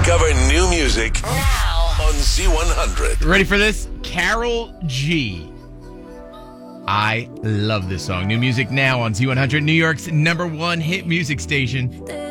Discover new music now on Z100. Ready for this? Carol G. I love this song. New music now on Z100, New York's #1 hit music station.